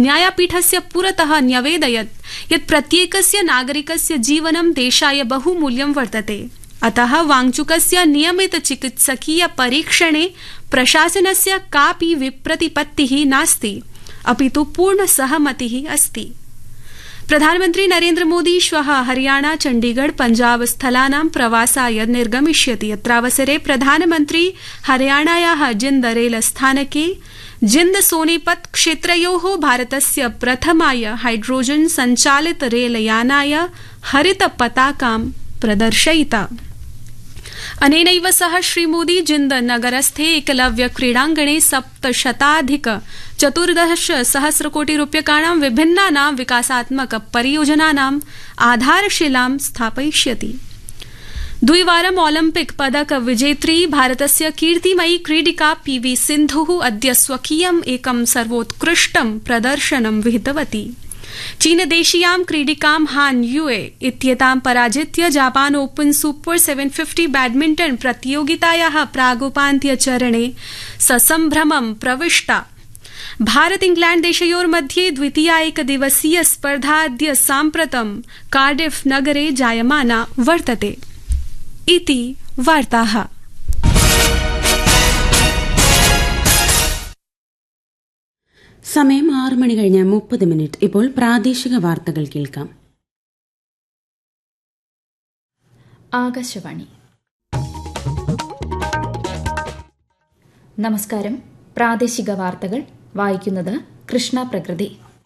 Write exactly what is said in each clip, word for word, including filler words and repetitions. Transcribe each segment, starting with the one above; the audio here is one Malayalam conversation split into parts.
न्यायपीठस्य पुरतः न्यवेदयत् यत् प्रत्येकस्य नागरिकस्य जीवनं देशाय बहुमूल्यं वर्तते। अतः वाङ्चुकस्य नियमित चिकित्सकीय परीक्षणे प्रशासनस्य कापि विप्रतिपत्तिः नास्ति, अपितु पूर्ण सहमतिः अस्ति। प्रधानमन्त्री नरेन्द्र मोदी श्वः हरियाणा चण्डीगढ़ पञ्जाब स्थलानां प्रवासाय निर्गमिष्यति। अत्रावसरे प्रधानमन्त्री हरियाणायाः जिन्द रेल स्थानके जिन्द सोनीपत क्षेत्रयोः भारतस्य प्रथमाय हाइड्रोजन सञ्चालित रेलयानाय हरित पताकां प्रदर्शयिता। अनेनैव सह श्रीमोदी जिन्द नगरस्थे एकलव्य क्रीडाङ्गणे सप्तशताधिक चतुर्दश सहस्र कोटि रूप्यकाणां विभिन्नानां विकासात्मक परियोजनानां आधारशिलां स्थापयिष्यति। द्विवारं ओलम्पिक पदक विजेत्री भारतस्य कीर्तिमयी क्रीडिका पीवी सिन्धुः अद्य स्वकीयम् एकं सर्वोत्कृष्टं प्रदर्शनं विहितवती। चीनदेशीयां क्रीडिकां हान युए इत्येतां पराजित्य Japan open super seven fifty badminton प्रतियोगितायाः प्रागुपान्त्यचरणे ससम्भ्रमं प्रविष्टा। Bharat England देशयोर्मध्ये द्वितीया एकदिवसीय स्पर्धा अद्य साम्प्रतं कार्डिफ नगरे जायमाना वर्तते। इति वार्ताः। സമയം ആറ് മണി കഴിഞ്ഞ് മുപ്പത് മിനിറ്റ്. ഇപ്പോൾ പ്രാദേശിക വാർത്തകൾ കേൾക്കാം. ആകാശവാണി. നമസ്കാരം. പ്രാദേശിക വാർത്തകൾ വായിക്കുന്നത് കൃഷ്ണ പ്രകൃതി.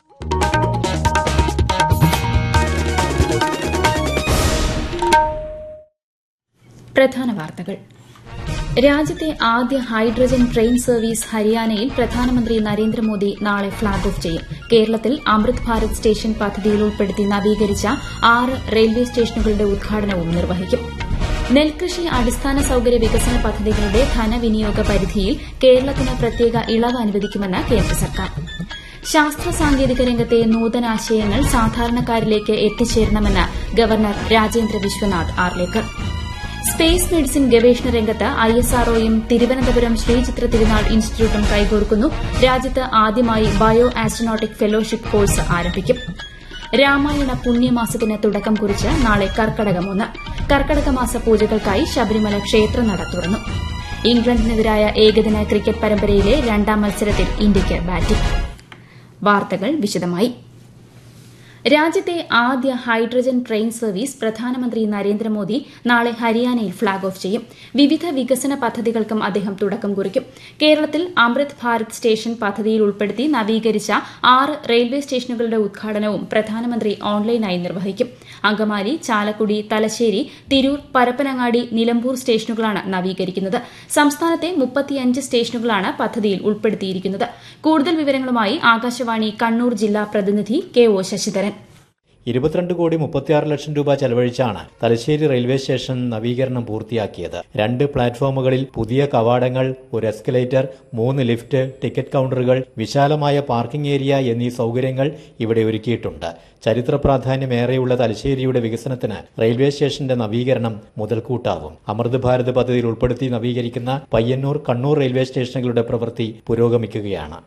പ്രധാന വാർത്തകൾ. രാജ്യത്തെ ആദ്യ ഹൈഡ്രജൻ ട്രെയിൻ സർവീസ് ഹരിയാനയിൽ പ്രധാനമന്ത്രി നരേന്ദ്രമോദി നാളെ ഫ്ളാഗ് ഓഫ് ചെയ്യും. കേരളത്തിൽ അമൃത് ഭാരത് സ്റ്റേഷൻ പദ്ധതിയിൽ ഉൾപ്പെടുത്തി നവീകരിച്ച ആറ് റെയിൽവേ സ്റ്റേഷനുകളുടെ ഉദ്ഘാടനവും നിർവഹിക്കും. നെൽകൃഷി അടിസ്ഥാന സൌകര്യ വികസന പദ്ധതികളുടെ ധനവിനിയോഗ പരിധിയിൽ കേരളത്തിന് പ്രത്യേക ഇളവ് അനുവദിക്കുമെന്ന് കേന്ദ്ര സർക്കാർ. ശാസ്ത്ര സാങ്കേതിക രംഗത്തെ നൂതനാശയങ്ങൾ സാധാരണക്കാരിലേക്ക് എത്തിച്ചേരണമെന്ന് governor Rajendra Vishwanath Arlekar. Space medicine ഗവേഷണ രംഗത്ത് ഐ എസ് ആർഒയും തിരുവനന്തപുരം ശ്രീചിത്ര തിരുനാൾ ഇൻസ്റ്റിറ്റ്യൂട്ടും കൈകോർക്കുന്നു. രാജ്യത്ത് ആദ്യമായി ബയോ ആസ്ട്രോനോട്ടിക് ഫെലോഷിപ്പ് കോഴ്സ് ആരംഭിക്കും. രാമായണ പുണ്യമാസത്തിന് തുടക്കം കുറിച്ച് നാളെ കർക്കടകം ഒന്ന്. കർക്കടക മാസ പൂജകൾക്കായി ശബരിമല ക്ഷേത്രനട തുറന്നു. ഇംഗ്ലണ്ടിനെതിരായ ഏകദിന ക്രിക്കറ്റ് പരമ്പരയിലെ രണ്ടാം മത്സരത്തിൽ ഇന്ത്യയ്ക്ക് ബാറ്റിംഗ്. വാർത്തകൾ വിശദമായി. രാജ്യത്തെ ആദ്യ ഹൈഡ്രജൻ ട്രെയിൻ സർവീസ് പ്രധാനമന്ത്രി നരേന്ദ്രമോദി നാളെ ഹരിയാനയിൽ ഫ്ളാഗ് ഓഫ് ചെയ്യും. വിവിധ വികസന പദ്ധതികൾക്കും അദ്ദേഹം തുടക്കം കുറിക്കും. കേരളത്തിൽ അമൃത് ഭാരത് സ്റ്റേഷൻ പദ്ധതിയിൽ ഉൾപ്പെടുത്തി നവീകരിച്ച ആറ് റെയിൽവേ സ്റ്റേഷനുകളുടെ ഉദ്ഘാടനവും പ്രധാനമന്ത്രി ഓൺലൈനായി നിർവഹിക്കും. അങ്കമാലി, ചാലക്കുടി, തലശ്ശേരി, തിരൂർ, പരപ്പനങ്ങാടി, നിലമ്പൂർ സ്റ്റേഷനുകളാണ് നവീകരിക്കുന്നത്. സംസ്ഥാനത്തെ മുപ്പത്തിയഞ്ച് സ്റ്റേഷനുകളാണ് പദ്ധതിയിൽ ഉൾപ്പെടുത്തിയിരിക്കുന്നത്. കൂടുതൽ വിവരങ്ങളുമായി ആകാശവാണി കണ്ണൂർ ജില്ലാ പ്രതിനിധി കെ ഒ ശശിധരൻ. ഇരുപത്തിരണ്ട് കോടി മുപ്പത്തിയാറ് ലക്ഷം രൂപ ചെലവഴിച്ചാണ് തലശ്ശേരി റെയിൽവേ സ്റ്റേഷൻ നവീകരണം പൂർത്തിയാക്കിയത്. രണ്ട് പ്ലാറ്റ്ഫോമുകളിൽ പുതിയ കവാടങ്ങൾ, ഒരു എസ്കലേറ്റർ, മൂന്ന് ലിഫ്റ്റ്, ടിക്കറ്റ് കൌണ്ടറുകൾ, വിശാലമായ പാർക്കിംഗ് ഏരിയ എന്നീ സൌകര്യങ്ങൾ ഇവിടെ ഒരുക്കിയിട്ടുണ്ട്. ചരിത്ര പ്രാധാന്യമേറെയുള്ള തലശ്ശേരിയുടെ വികസനത്തിന് റെയിൽവേ സ്റ്റേഷന്റെ നവീകരണം മുതൽക്കൂട്ടാവും. അമൃത് ഭാരത് പദ്ധതിയിൽ ഉൾപ്പെടുത്തി നവീകരിക്കുന്ന പയ്യന്നൂർ, കണ്ണൂർ റെയിൽവേ സ്റ്റേഷനുകളുടെ പ്രവൃത്തി പുരോഗമിക്കുകയാണ്.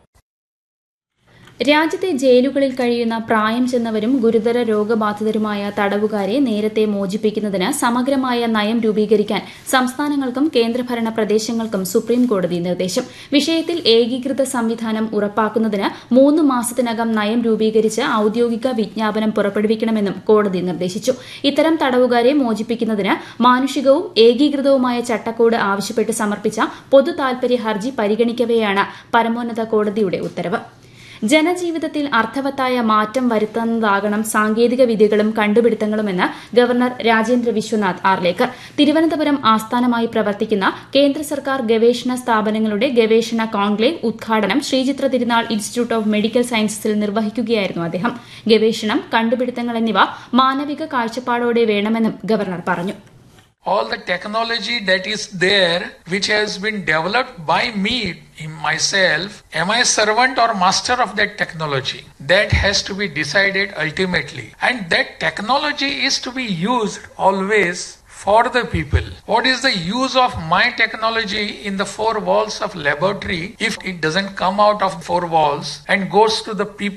രാജ്യത്തെ ജയിലുകളിൽ കഴിയുന്ന പ്രായം ചെന്നവരും ഗുരുതര രോഗബാധിതരുമായ തടവുകാരെ നേരത്തെ മോചിപ്പിക്കുന്നതിന് സമഗ്രമായ നയം രൂപീകരിക്കാൻ സംസ്ഥാനങ്ങൾക്കും കേന്ദ്രഭരണ പ്രദേശങ്ങൾക്കും സുപ്രീംകോടതി നിർദ്ദേശം. വിഷയത്തിൽ ഏകീകൃത സംവിധാനം ഉറപ്പാക്കുന്നതിന് മൂന്ന് മാസത്തിനകം നയം രൂപീകരിച്ച് ഔദ്യോഗിക വിജ്ഞാപനം പുറപ്പെടുവിക്കണമെന്നും കോടതി നിർദ്ദേശിച്ചു. ഇത്തരം തടവുകാരെ മോചിപ്പിക്കുന്നതിന് മാനുഷികവും ഏകീകൃതവുമായ ചട്ടക്കൂട് ആവശ്യപ്പെട്ട് സമർപ്പിച്ച പൊതു താൽപര്യ ഹർജി പരിഗണിക്കവെയാണ് പരമോന്നത കോടതിയുടെ ഉത്തരവ്. ജനജീവിതത്തിൽ അർത്ഥവത്തായ മാറ്റം വരുത്തുന്നതാകണം സാങ്കേതിക വിദ്യകളും കണ്ടുപിടുത്തങ്ങളുമെന്ന് ഗവർണർ രാജേന്ദ്ര വിശ്വനാഥ് ആർലേക്കർ. തിരുവനന്തപുരം ആസ്ഥാനമായി പ്രവർത്തിക്കുന്ന കേന്ദ്ര സർക്കാർ ഗവേഷണ സ്ഥാപനങ്ങളുടെ ഗവേഷണ കോൺക്ലേവ് ഉദ്ഘാടനം ശ്രീചിത്ര തിരുനാൾ ഇൻസ്റ്റിറ്റ്യൂട്ട് ഓഫ് മെഡിക്കൽ സയൻസസിൽ നിർവഹിക്കുകയായിരുന്നു അദ്ദേഹം. ഗവേഷണം, കണ്ടുപിടുത്തങ്ങൾ എന്നിവ മാനവിക കാഴ്ചപ്പാടോടെ വേണമെന്നും ഗവർണർ പറഞ്ഞു. All the technology that is there, which has been developed by me, myself, am I servant or master of that technology? That has to be decided ultimately. And that technology is to be used always for the people. What is the use of my technology in the four walls of laboratory if it doesn't come out of four walls and goes to the people?